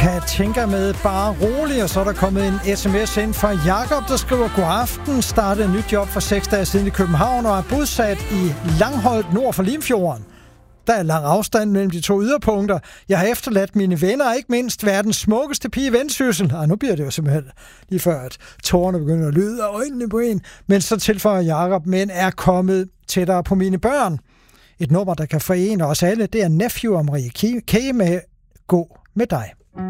Jeg tænker med bare rolig, og så er der kommet en sms ind fra Jakob, der skriver: God aften, startede et nyt job for 6 dage siden i København og er bosat i Langholt nord for Limfjorden. Der er lang afstand mellem de to yderpunkter. Jeg har efterladt mine venner, og ikke mindst verdens smukkeste pige i Vendsyssel. Nu bliver det jo simpelthen lige før, at tårerne begynder at lyde af øjnene på en. Men så tilføjer Jakob, men er kommet tættere på mine børn. Et nummer, der kan forene os alle, det er Nephew og Marie K. med Gå med dig.